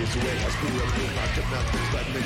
this way. I screw up with my gymnastics that make